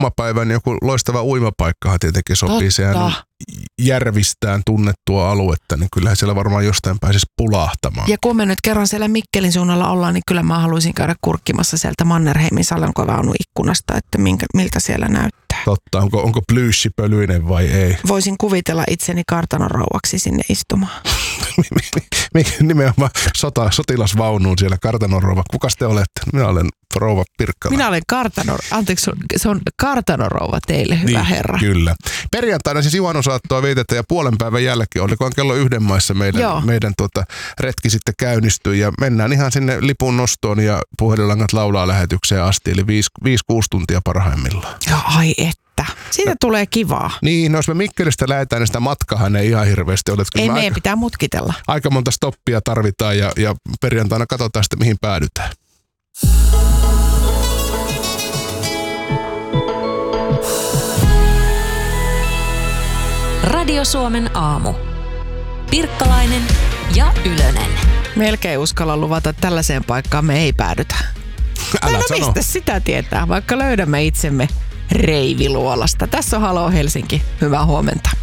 lomapäivän joku loistava uimapaikkahan tietenkin sopii. Totta. Sehän on järvistään tunnettua aluetta, niin kyllähän siellä varmaan jostain pääsisi pulahtamaan. Ja kun me nyt kerran siellä Mikkelin suunnalla ollaan, niin kyllä mä haluaisin käydä kurkkimassa sieltä Mannerheimin salonkovaunun ikkunasta, että miltä siellä näyttää. Totta, onko plyyssi pölyinen vai ei? Voisin kuvitella itseni kartanorouvaksi sinne istumaan. Nimenomaan sotilasvaunuun siellä kartanorouva. Kukas te olette? Minä olen rouva Pirkkala. Minä olen se on kartanorouva teille, hyvä herra. Kyllä. Perjantaina siis juhannusaattoa vietetään ja puolen päivän jälkeen, olikohan kello 1 maissa meidän retki sitten käynnistyy ja mennään ihan sinne lipun nostoon ja puhelinlangat laulaa lähetykseen asti, eli 5-6 tuntia parhaimmillaan. Joo, ai että. Siitä tulee kivaa. Niin, no jos me Mikkelistä lähdetään, niin sitä matkahan ei ihan hirveästi ole. Ei meidän pitää mutkitella. Aika monta stoppia tarvitaan ja perjantaina katsotaan sitten, mihin päädytään. Radio Suomen aamu. Pirkkalainen ja Ylönen. Melkein uskalla luvata, että tällaiseen paikkaan me ei päädytä. Älä no sano. mistä sitä tietää, vaikka löydämme itsemme Reiviluolasta. Tässä on Haloo Helsinki. Hyvää huomenta.